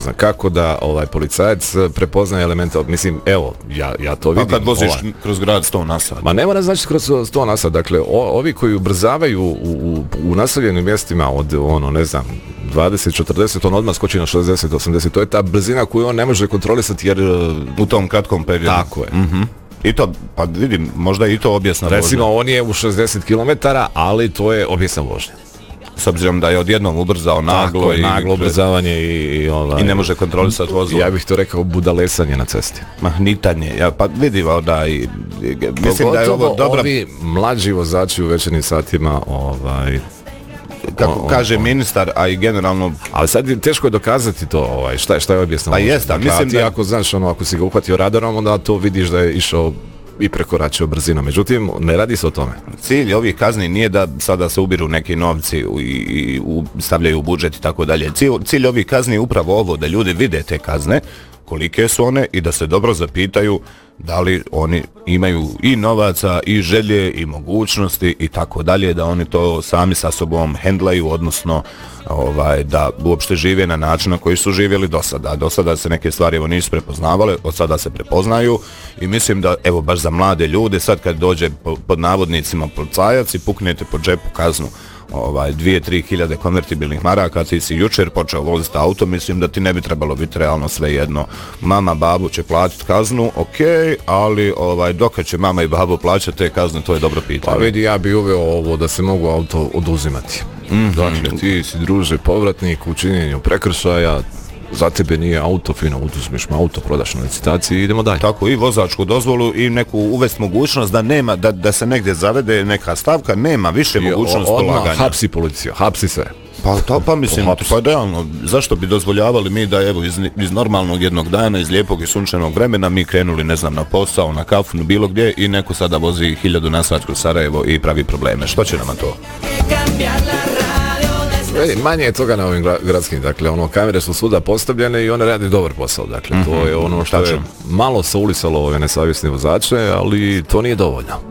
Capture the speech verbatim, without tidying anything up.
znam kako da ovaj policajac prepoznaje elemente, mislim, evo, ja, ja to vidim. A kad voziš ovaj. kroz grad sto na sat? Ma ne mora znači kroz sto na sat, dakle, o, ovi koji ubrzavaju u, u, u naseljenim mjestima od, ono, ne znam, dvadeset četrdeset, on odmah skoči na šezdeset osamdeset, to je ta brzina koju on ne može kontrolisati jer... U tom kratkom periodu. Tako je. Mm-hmm. I to, pa vidim, možda i to objesna vožnja. Recimo, on je u šezdeset kilometara, ali to je objesna vožnja. S obzirom da je odjednom ubrzao naglo. Tako, i naglo ubrzavanje i, i, ovaj, i ne može kontrolisati vozilo. Ja bih to rekao budalesanje na cesti. Mahnitanje, ja pa vidim da i, i mislim da je ovo dobra... Ovi mlađi vozači u večernjim satima, ovaj... kako on, kaže on, ministar, a i generalno... Ali sad je teško je dokazati to, ovaj, šta, šta je objesno. Pa jest, dakle, mislim ti da... ako znaš, ono, ako si ga uhvatio radarom, onda to vidiš da je išao i prekoračio brzinu. Međutim, ne radi se o tome. Cilj ovih kazni nije da sada se ubiru neki novci i, i u, stavljaju u budžet i tako dalje. Cilj, cilj ovih kazni je upravo ovo, da ljudi vide te kazne, kolike su one i da se dobro zapitaju da li oni imaju i novaca i želje i mogućnosti i tako dalje, da oni to sami sa sobom hendlaju, odnosno ovaj, da uopšte žive na način na koji su živjeli do sada. Do sada se neke stvari evo nisu prepoznavale, od sada se prepoznaju i mislim da evo baš za mlade ljude sad kad dođe pod navodnicima policajac i puknete po džepu kaznu ovaj, dvije, tri hiljade konvertibilnih maraka, ti si jučer počeo voziti auto, mislim da ti ne bi trebalo biti realno sve jedno. Mama, babu će platiti kaznu, ok, ali ovaj, dok će mama i babu plaćati te kazne, to je dobro pitanje. Pa vidi, ja bi uveo ovo da se mogu auto oduzimati. Mm-hmm. Dakle, ti si druže povratnik u činjenju prekršaja, za tebe nije auto, fino, uzmeš mu auto, prodaš na licitaciji i idemo dalje. Tako, i vozačku dozvolu i neku uvest mogućnost da nema, da, da se negdje zavede neka stavka, nema više I mogućnost polaganja. Odmah hapsi policija, hapsi sve. Pa to, pa mislim, pa realno, zašto bi dozvoljavali mi da evo iz, iz normalnog jednog dana, iz lijepog i sunčanog vremena, mi krenuli, ne znam, na posao, na kafu, na bilo gdje i neko sada vozi hiljadu na sat kroz Sarajevo i pravi probleme. Što će nama to? Vedi, manje je toga na ovim gradskim, dakle, ono, kamere su svuda postavljene i one rade dobar posao, dakle, mm-hmm. to je ono što je malo se ulisalo ove nesavjesne vozače, ali to nije dovoljno.